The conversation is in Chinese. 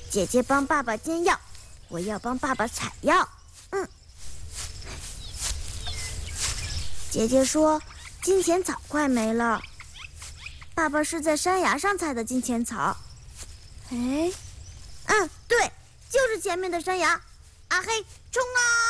姐姐帮爸爸煎药，我要帮爸爸采药。姐姐说金钱草快没了，爸爸是在山崖上采的金钱草。哎，对，就是前面的山崖。阿黑，冲啊！